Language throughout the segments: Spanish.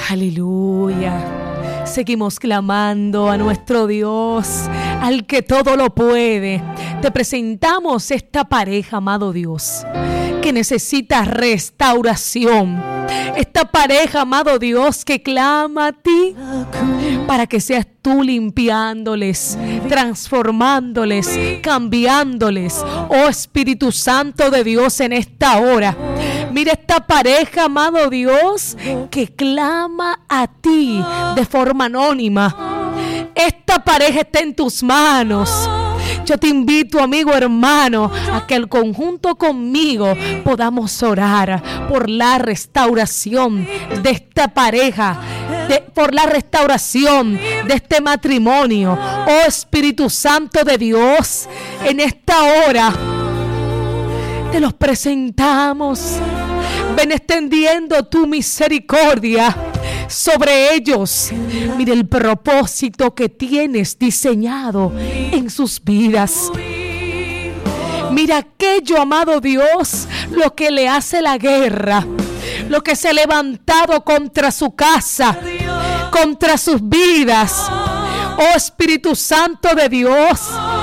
Aleluya. Seguimos clamando a nuestro Dios, al que todo lo puede. Te presentamos esta pareja, amado Dios, que necesita restauración. Esta pareja, amado Dios, que clama a ti para que seas tú limpiándoles, transformándoles, cambiándoles. Oh Espíritu Santo de Dios, en esta hora. Mira esta pareja, amado Dios, que clama a ti de forma anónima. Esta pareja está en tus manos. Yo te invito, amigo, hermano, a que al conjunto conmigo podamos orar por la restauración de esta pareja, por la restauración de este matrimonio. Oh Espíritu Santo de Dios, en esta hora te los presentamos. Ven extendiendo tu misericordia sobre ellos. Mira el propósito que tienes diseñado en sus vidas. Mira aquello, amado Dios, lo que le hace la guerra, lo que se ha levantado contra su casa, contra sus vidas. Oh Espíritu Santo de Dios,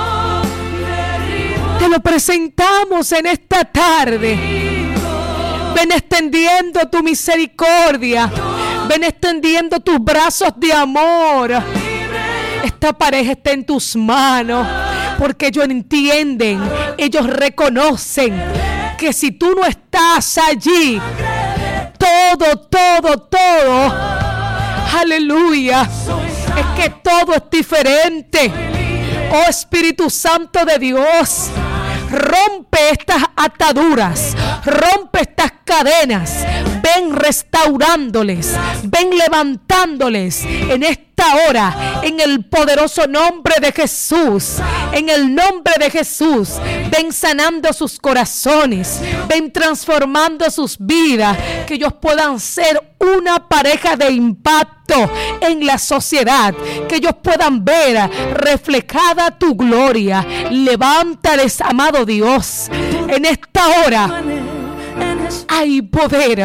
te lo presentamos en esta tarde. Ven extendiendo tu misericordia. Ven extendiendo tus brazos de amor. Esta pareja está en tus manos, porque ellos entienden, ellos reconocen que si tú no estás allí, todo, aleluya, es que todo es diferente. Oh Espíritu Santo de Dios, rompe estas ataduras, rompe estas cadenas. Ven restaurándoles, ven levantándoles en esta hora, en el poderoso nombre de Jesús. En el nombre de Jesús, ven sanando sus corazones, ven transformando sus vidas, que ellos puedan ser una pareja de impacto en la sociedad, que ellos puedan ver reflejada tu gloria. Levántales, amado Dios, en esta hora. Hay poder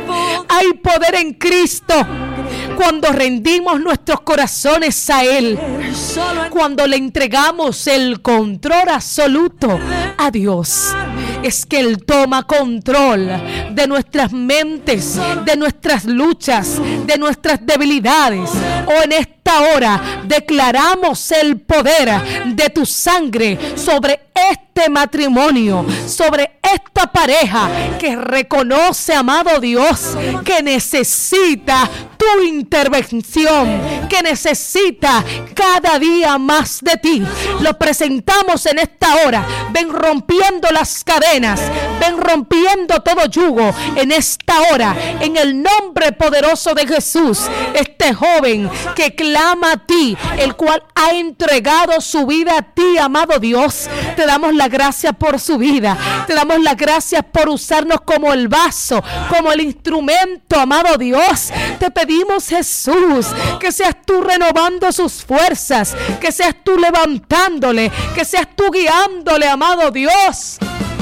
en Cristo cuando rendimos nuestros corazones a Él, cuando le entregamos el control absoluto a Dios. Es que Él toma control de nuestras mentes, de nuestras luchas, de nuestras debilidades. O en esta hora declaramos el poder de tu sangre sobre este matrimonio, sobre esta pareja que reconoce, amado Dios, que necesita tu intervención, que necesita cada día más de ti. Lo presentamos en esta hora. Ven rompiendo las cadenas, ven rompiendo todo yugo en esta hora, en el nombre poderoso de Jesús. Este joven que clama a ti, el cual ha entregado su vida a ti, amado Dios, te damos la gracia por su vida, te damos las gracias por usarnos como el vaso, como el instrumento, amado Dios. Te pedimos, Jesús, que seas tú renovando sus fuerzas, que seas tú levantándole, que seas tú guiándole, amado Dios,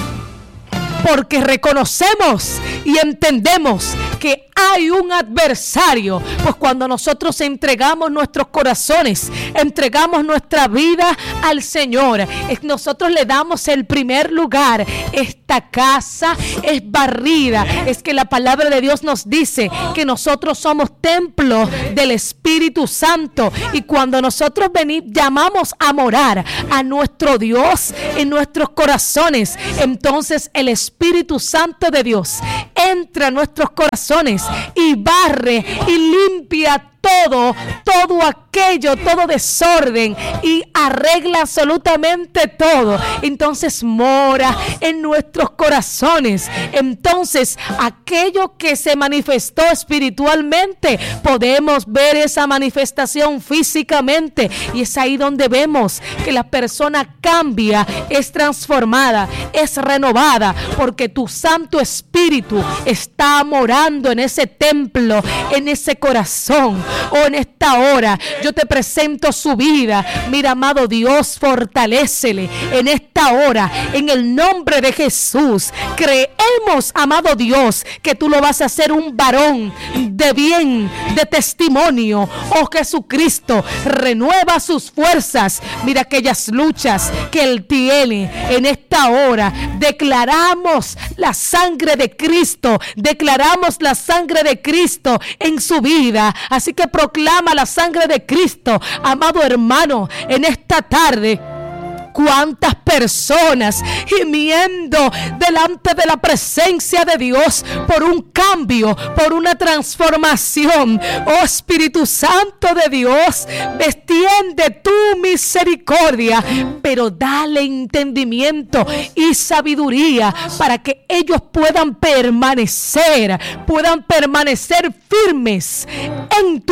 porque reconocemos y entendemos que hay un adversario. Pues cuando nosotros entregamos nuestros corazones, entregamos nuestra vida al Señor, nosotros le damos el primer lugar. Esta casa es barrida. Es que la palabra de Dios nos dice que nosotros somos templo del Espíritu Santo, y cuando nosotros llamamos a morar a nuestro Dios en nuestros corazones, entonces el Espíritu Santo de Dios entra a nuestros corazones y barre y limpia todo aquello, todo desorden, y arregla absolutamente todo. Entonces mora en nuestros corazones. Entonces aquello que se manifestó espiritualmente, podemos ver esa manifestación físicamente, y es ahí donde vemos que la persona cambia, es transformada, es renovada, porque tu Santo Espíritu está morando en ese templo, en ese corazón. en esta hora yo te presento su vida. Mira, amado Dios, fortalécele en esta hora, en el nombre de Jesús. Creemos, amado Dios, que tú lo vas a hacer un varón de bien, de testimonio. Oh Jesucristo, renueva sus fuerzas. Mira aquellas luchas que él tiene en esta hora. Declaramos la sangre de Cristo, declaramos la sangre de Cristo en su vida. Así que proclama la sangre de Cristo, amado hermano, en esta tarde. Cuántas personas gimiendo delante de la presencia de Dios por un cambio, por una transformación. Oh Espíritu Santo de Dios, extiende tu misericordia, pero dale entendimiento y sabiduría para que ellos puedan permanecer firmes en tu